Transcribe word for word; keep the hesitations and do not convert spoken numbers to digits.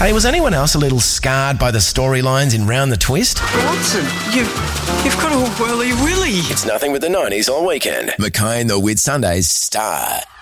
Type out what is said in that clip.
Hey, was anyone else a little scarred by the storylines in Round the Twist? Watson, you've, you've got all whirly-willy. It's Nothing But the nineties all weekend. McKay and the Whit Sundays Star.